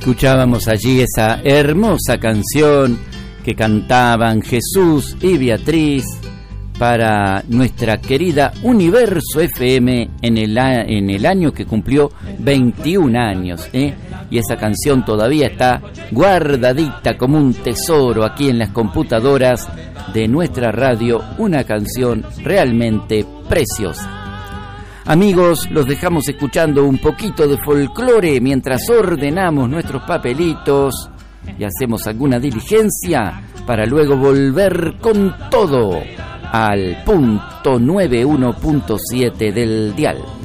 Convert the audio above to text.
Escuchábamos allí esa hermosa canción que cantaban Jesús y Beatriz para nuestra querida Universo FM en el año que cumplió 21 años, ¿eh? Y esa canción todavía está guardadita como un tesoro aquí en las computadoras de nuestra radio, una canción realmente preciosa. Amigos, los dejamos escuchando un poquito de folclore mientras ordenamos nuestros papelitos y hacemos alguna diligencia para luego volver con todo al punto 91.7 del dial.